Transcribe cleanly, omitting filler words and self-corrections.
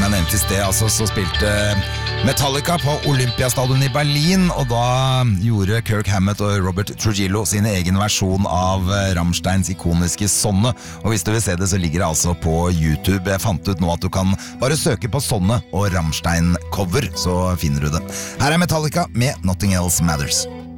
som jeg nevnte I sted, altså, så spilte Metallica på Olympiastadion I Berlin, og da gjorde Kirk Hammett og Robert Trujillo sin egen versjon av Rammsteins ikoniske Sonne. Og hvis du vil se det, så ligger det altså på YouTube. Jeg fant ut nå at du kan bare søke på Sonne og Rammstein cover, så finner du det. Her Metallica med Nothing Else Matters.